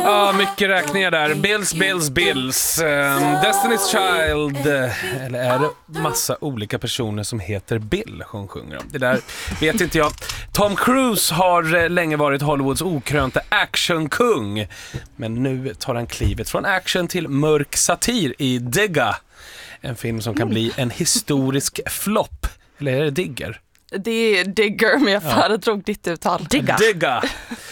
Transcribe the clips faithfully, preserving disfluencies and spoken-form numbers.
Ja, mycket räkningar där. Bills, Bills, Bills. Um, Destiny's Child. Eller är det massa olika personer som heter Bill som sjunger om? Det där vet inte jag. Tom Cruise har länge varit Hollywoods okrönte actionkung. Men nu tar han klivet från action till mörk satir i Digga. En film som kan bli en historisk flopp. Eller är det Digger? Det är Digger, men jag föredrog ditt uttal. Digga. Digga.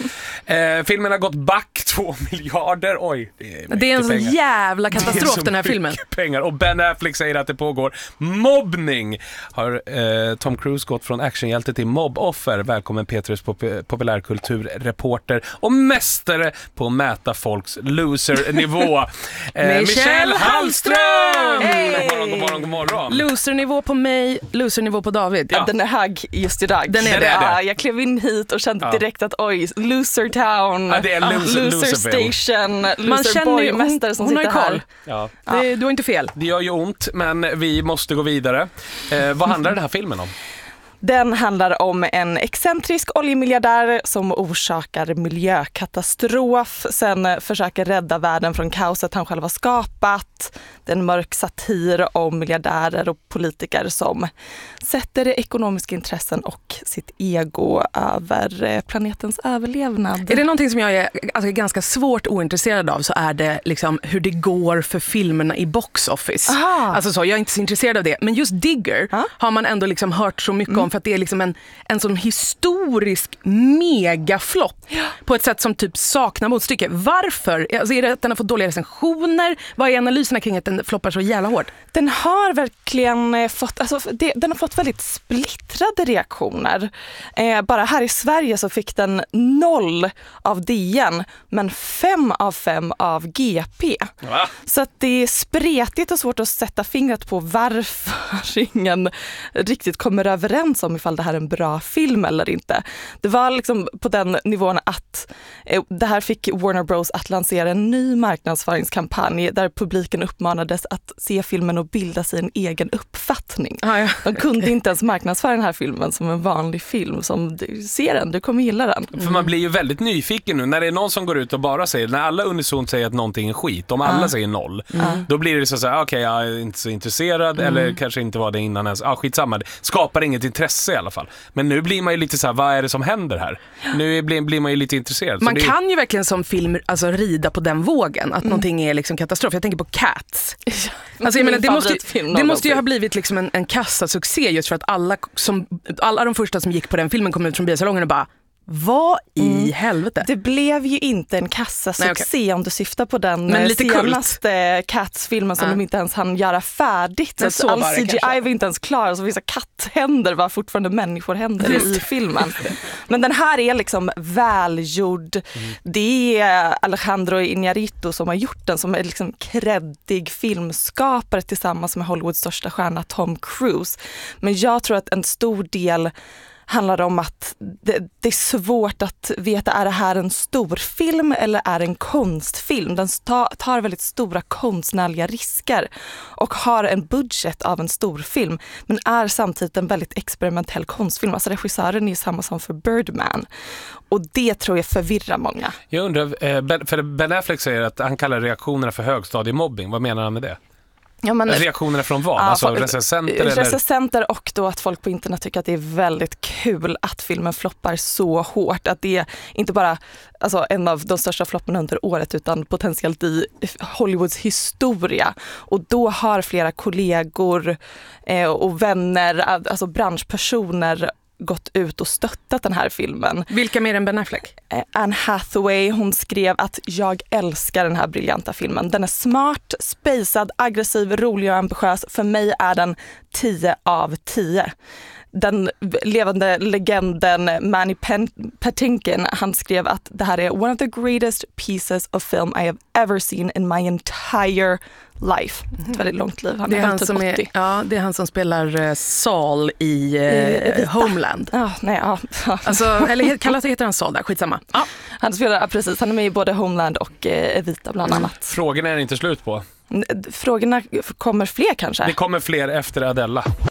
Eh, filmen har gått back två miljarder. Oj, det är, det är en pengar. Så jävla katastrof den här filmen. Pengar. Och Ben Affleck säger att det pågår mobbning. Har eh, Tom Cruise gått från actionhjälte till mobboffer. Välkommen Petrus pop- populärkulturreporter och mästare på att mäta folks loser-nivå. Eh, Michelle Hallström! Hey! God morgon, god morgon, god morgon. Loser-nivå på mig, loser-nivå på David. Ja. Den är hög just idag. Den är det. det. Ja, jag klev in hit och kände ja. direkt att oj, loser town, ja, det är loser, loser, loser station, Man loser borgmästare som hon sitter har här. Ja. Det, du har inte fel. Det gör ju ont, men vi måste gå vidare. Eh, vad handlar den här filmen om? Den handlar om en excentrisk oljemiljardär som orsakar miljökatastrof. Sen försöker rädda världen från kaoset han själv har skapat. Det är en mörk satir om miljardärer och politiker som sätter ekonomiska intressen och sitt ego över planetens överlevnad. Är det någonting som jag är alltså, ganska svårt ointresserad av, så är det liksom hur det går för filmerna i box office. Aha. Alltså så, jag är inte så intresserad av det. Men just Digger ah. har man ändå liksom hört så mycket mm. om, för att det är liksom en, en sån historisk megaflopp ja. på ett sätt som typ saknar motstycke. Varför? Alltså, är det att den har fått dåliga recensioner? Vad är analyserna kring att den floppar så jävla hårt? Den har verkligen fått, alltså, det, den har fått väldigt splittrade reaktioner. Eh, bara här i Sverige så fick den noll av D N, men fem av fem av G P. Va? Så att det är spretigt och svårt att sätta fingret på varför ingen riktigt kommer överens om ifall det här är en bra film eller inte. Det var liksom på den nivån att eh, det här fick Warner Bros att lansera en ny marknadsföringskampanj där publiken uppmanades att se filmen och bilda sig en egen uppfattning. Ah, ja. De kunde inte ens marknadsföra den här filmen som en vanlig film som du ser den, du kommer gilla den. Mm. För man blir ju väldigt nyfiken nu när det är någon som går ut och bara säger, när alla unisont säger att någonting är skit, om alla ah. säger noll, mm. då blir det så här, okej, okay, jag är inte så intresserad mm. eller kanske inte var det innan ens. Ja, ah, skitsamma. Det skapar inget intresse i alla fall. Men nu blir man ju lite så här, vad är det som händer här? Nu blir, blir man ju lite intresserad. Man så det... kan ju verkligen som film alltså, rida på den vågen, att mm. någonting är liksom katastrof. Jag tänker på Cats. Alltså, jag menar, det måste, det måste ju ha blivit liksom en, en kassasuccé just för att alla, som, alla de första som gick på den filmen kom ut från biosalongen och bara, vad i mm. helvete? Det blev ju inte en kassasuccé. Nej, okay. Om du syftar på den men lite senaste Cats-filmen som ja. de inte ens hann göra färdigt. Så så all C G I kanske. Var inte ens klar, så vissa katthänder var fortfarande människohänder i filmen. Men den här är liksom välgjord. Mm. Det är Alejandro Iñárritu som har gjort den, som är liksom kreddig filmskapare tillsammans med Hollywoods största stjärna Tom Cruise. Men jag tror att en stor del handlar om att det, det är svårt att veta, är det här en storfilm eller är det en konstfilm? Den tar, tar väldigt stora konstnärliga risker och har en budget av en storfilm, men är samtidigt en väldigt experimentell konstfilm. Alltså regissören är samma som för Birdman. Och det tror jag förvirrar många. Jag undrar, för Ben Affleck säger att han kallar reaktionerna för högstadiemobbing. Vad menar han med det? Ja, men, reaktionerna från vad? Ja, alltså recensenter? Recensenter eller? Och då att folk på internet tycker att det är väldigt kul att filmen floppar så hårt. Att det är inte bara alltså, en av de största flopparna under året utan potentiellt i Hollywoods historia. Och då har flera kollegor eh, och vänner, alltså branschpersoner gått ut och stöttat den här filmen. Vilka mer än Ben Affleck? Anne Hathaway, hon skrev att jag älskar den här briljanta filmen. Den är smart, spacad, aggressiv, rolig och ambitiös. För mig är den tio av tio. Den levande legenden Manny Patinkin, han skrev att det här är one of the greatest pieces of film I have ever seen in my entire life. Mm. Ett väldigt långt liv. Han det, är är han som är, ja, det är han som spelar uh, Saul i uh, Homeland. Ja, nej, ja. Alltså, eller kallas heter han Saul där, skitsamma. Ja. Han spelar, ja, precis, han är med i både Homeland och uh, Evita bland annat. Mm. Frågorna är inte slut på. Frågorna kommer fler kanske. Det kommer fler efter Adela.